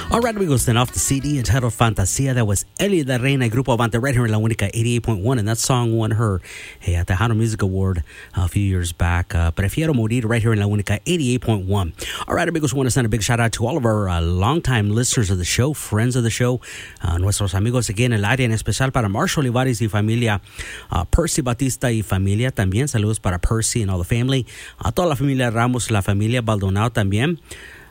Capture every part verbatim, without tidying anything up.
All right, amigos, then off the C D entitled Fantasia, that was Eli La Reina, Grupo Avante, right here in La Única eighty-eight point one, and that song won her hey, a Tejano Music Award uh, a few years back. Uh, Prefiero Morir, right here in La Única eighty-eight point one. All right, amigos, want to send a big shout out to all of our uh, longtime listeners of the show, friends of the show, uh, nuestros amigos aquí en el área, en especial para Marshall Olivares y familia, uh, Percy Batista y familia también. Saludos para Percy and all the family. A toda la familia Ramos, la familia Baldonado también.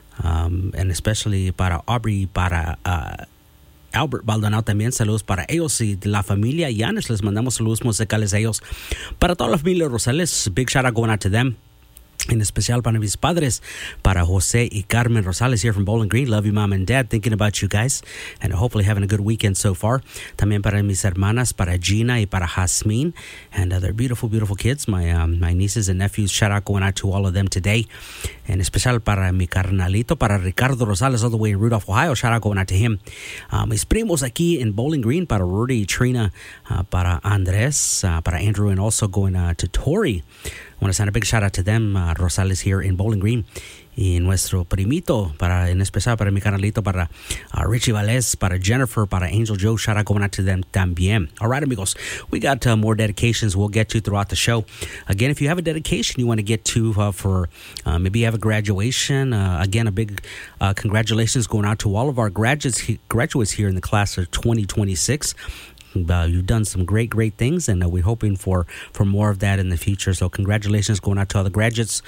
Um, and especially para Aubrey, para uh, Albert Baldonado también. Saludos para ellos y la familia Yanes. Les mandamos saludos musicales a ellos. Para toda la familia Rosales, big shout out going out to them. En especial para mis padres, para Jose y Carmen Rosales here from Bowling Green. Love you, Mom and Dad. Thinking about you guys. And hopefully having a good weekend so far. También para mis hermanas, para Gina y para Jasmine. And uh, they're beautiful, beautiful kids. My um, my nieces and nephews. Shout out going out to all of them today. En especial para mi carnalito, para Ricardo Rosales, all the way in Rudolph, Ohio. Shout out going out to him. Uh, mis primos aquí in Bowling Green, para Rudy, Trina, uh, para Andres, uh, para Andrew, and also going uh, to Tori. I want to send a big shout out to them, uh, Rosales here in Bowling Green. Y nuestro primito, para, en especial para mi canalito, para uh, Richie Valdez, para Jennifer, para Angel Joe. Shout out going out to them también. All right, amigos. We got uh, more dedications we'll get to throughout the show. Again, if you have a dedication you want to get to uh, for uh, maybe you have a graduation. Uh, again, a big uh, congratulations going out to all of our graduates, he- graduates here in the class of twenty twenty-six. Uh, you've done some great, great things, and uh, we're hoping for, for more of that in the future. So congratulations going out to all the graduates.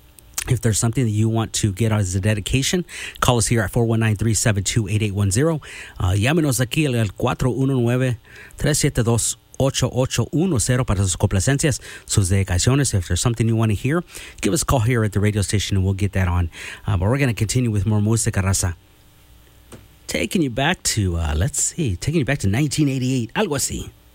If there's something that you want to get as a dedication, call us here at four one nine, three seven two, eight eight one zero. Uh, llámenos aquí al four one nine, three seven two, eight eight one zero para sus complacencias, sus dedicaciones. If there's something you want to hear, give us a call here at the radio station and we'll get that on. Uh, but we're going to continue with more música, raza. Taking you back to, uh, let's see, taking you back to nineteen eighty-eight, algo así.